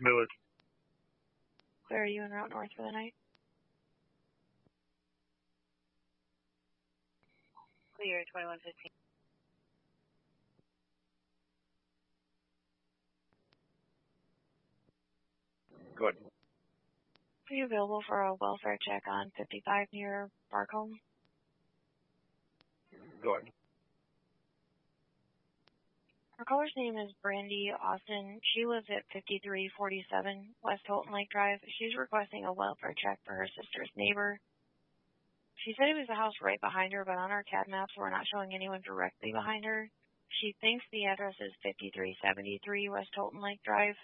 Village. Clear, are you en route north for the night? Clear, 2115. Go ahead. Are you available for a welfare check on 55 near Barcombe? Go ahead. Her caller's name is Brandy Austin. She lives at 5347 West Holton Lake Drive. She's requesting a welfare check for her sister's neighbor. She said it was the house right behind her, but on our CAD maps, we're not showing anyone directly behind her. She thinks the address is 5373 West Holton Lake Drive.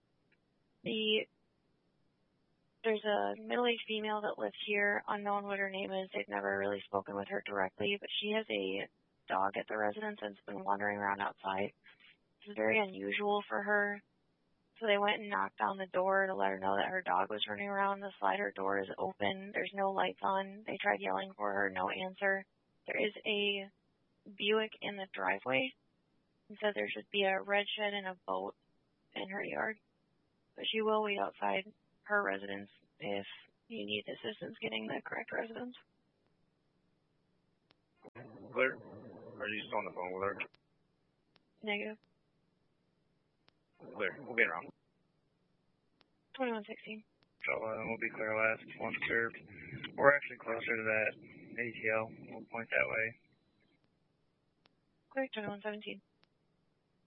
There's a middle-aged female that lives here, unknown what her name is. They've never really spoken with her directly, but she has a dog at the residence and has been wandering around outside. It's very unusual for her. So they went and knocked on the door to let her know that her dog was running around. The slider door is open. There's no lights on. They tried yelling for her, no answer. There is a Buick in the driveway. And said there should be a red shed and a boat in her yard. But she will wait outside her residence if you need assistance getting the correct residence. Clear? Or are you just on the phone with her? Negative. Clear. We'll get around. 2116. So we'll be clear last once served. We're actually closer to that ATL. We'll point that way. Clear, 2117.